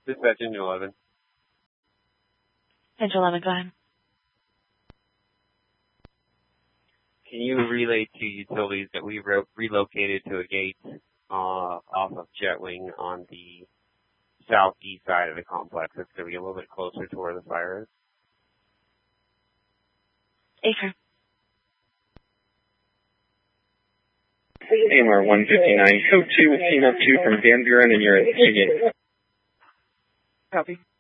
Dispatch engine 11. Engine 11, go ahead. Can you relay to utilities that we relocated to a gate off of Jetwing on the southeast side of the complex? It's going to be a little bit closer to where the fire is. Acre. AMR 159, code 2 with team up 2 from Van Buren, and you're at the gate. Copy.